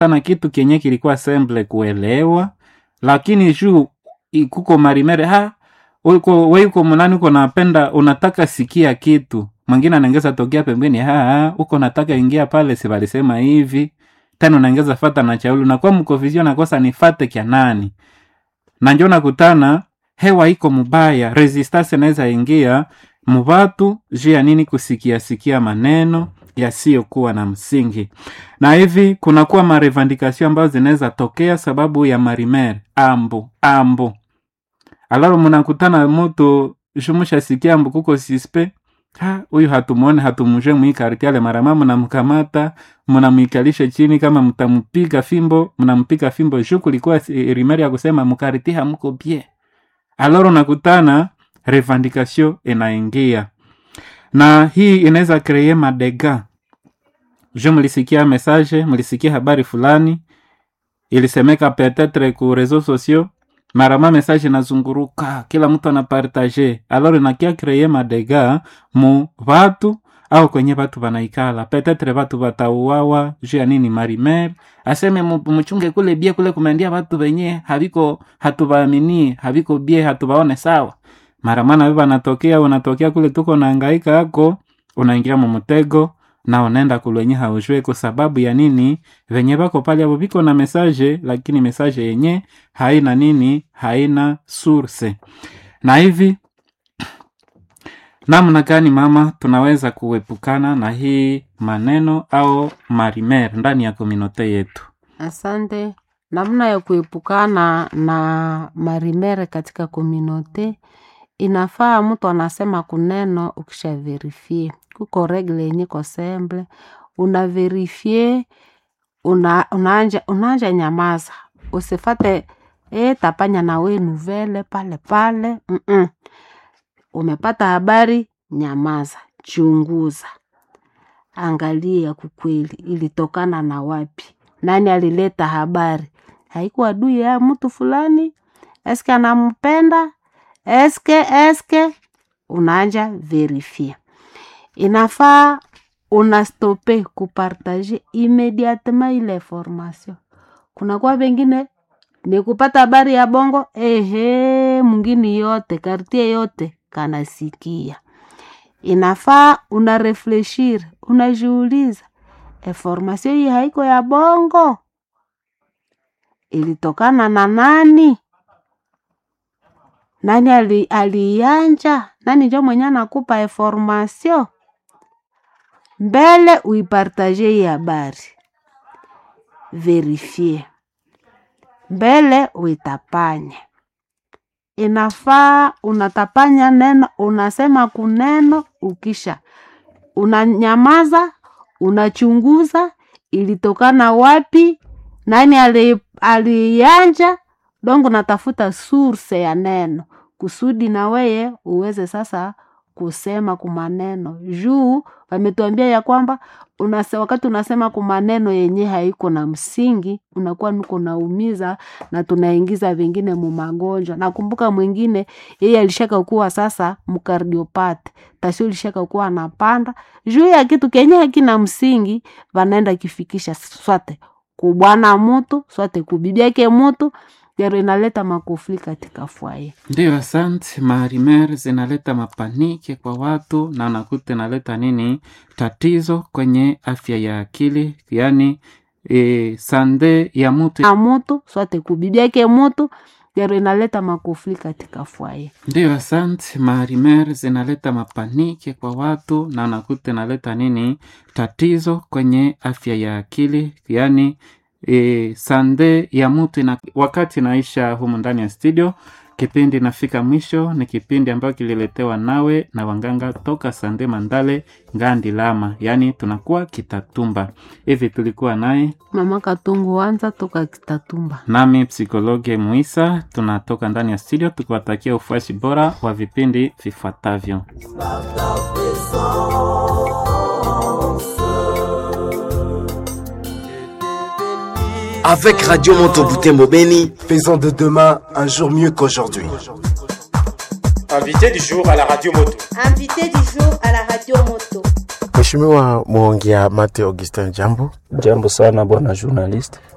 sana kitu kenye kilikuwa simple kuelewa, lakini juu ikuko marimere uko mnani uko napenda unataka sikia kitu mwingine anaongeza tokea pembeni uko nataka ingia pale si walisema hivi tena unaongeza fata na chaulu na kwa mkonfusion nakosa nifate kia nani na njoo nakutana hewa iko mbaya, resistance inaweza ingia mubatu juu ya nini kusikia maneno yasiyokuwa na msingi. Na hivi kuna kuwa marevendikasyon ambazo zinaweza tokea sababu ya marimere ambo. Alaro mnakutana mtu shumusha sikia ambu kuko sispe, huyu hatumuone hatumuje muikariti ale marama mnamkamata, mnamikalisha chini kama mtampiga fimbo shuku likuwa rimere ya kusema mkariti hamuko bie. Alaro nakutana revendikasyon inaingia. Na hii inaweza kreye madega. Je mlisikia message, mlisikia habari fulani, ilisemeka peut-être ku réseaux sociaux, marama message nazunguruka, kila mtu anapartager. Alors inakia kreye madega mu watu au kwenye watu wanaikala. Peut-être watu watauawa, juu ya nini marimere, aseme mchunge kule bie kule kumendia watu wenye haviko hatuwaamini, haviko bie hatuwaone sawa. Maramana viva unatokea kule tuko nahangaika yako, unaingia mumutego na unaenda kule haujue kwa sababu ya nini venye bako pale hapo biko na message, lakini message yenye haina nini, haina source. Na hivi namna gani mama tunaweza kuepukana na hii maneno au marimere ndani ya community yetu? Asante. Namna ya kuepukana na marimere katika community, inafaa mtu anasema kuneno ukisha verifie. Kuko regle yenye kwa semble, una verifie, unaanja nyamaza. Usifate, tapanya na we nuvele pale. Umepata habari, nyamaza, chunguza. Angalia kukweli, ilitokana na wapi. Nani alileta habari? Haikuwa adui ya mtu fulani? Eske anampenda? Eske unaanja verifia. Inafaa unastope kupartager imediatement ile information. Kuna kwa wengine ni kupata habari ya bongo, mwingine yote, kartie yote kanasikia. Inafaa unarefleshir, unajiuliza, information hii haiko ya bongo? Ilitokana na nani? Nani alianja? Nani ndio mwenye anakupa information? Mbele uipartager hii habari, verifie. Mbele uitapanye. Inafaa unatapanya neno, unasema kuneno, ukisha unanyamaza, unachunguza ilitokana wapi, nani alianja, dongo natafuta source ya neno kusudi na weye uweze sasa kusema kumaneno. Juu wametuambia ya kwamba wakati unasema kumaneno yenye haiko na msingi, unakuwa nuko naumiza na tunaingiza vingine mu magonjwa. Nakumbuka mwingine yeye alishaka kuwa sasa mkardiopati, tasio alishaka kuwa anapanda juu ya kitu kenye hakina msingi, wanaenda kifikisha swate kubwana mtu, swate kubibi yake mtu, yaro inaleta makofli katika fwaye. Ndio, asante. Marimere zinaleta mapanike kwa watu na nakute naleta nini tatizo kwenye afya ya akili, yani sande ya mtu swate kubibi yake mtu, yaro inaleta makofli katika fwaye. Ndio, asante. Marimere zinaleta mapanike kwa watu na nakute naleta nini tatizo kwenye afya ya akili, yani sande ya mtu wakati naisha humu ndani ya studio. Kipindi nafika mwisho, ni kipindi ambayo kililetewa nawe na wanganga toka Sande Mandale Ngandi Lama, yani tunakuwa Kitatumba. Hivi tulikuwa naye Mama Katungu Wanza toka Kitatumba, nami psikologe Muisa. Tunatoka ndani ya studio tukiwatakia ufuasi bora wa vipindi vifuatavyo. Avec Radio Moto Butembo Beni, faisons de demain un jour mieux qu'aujourd'hui. Invité du jour à la Radio Moto. Invité du jour à la Radio Moto. Mheshimiwa Muongia Mate Augustin, jambo. Jambo sana bwana journalist.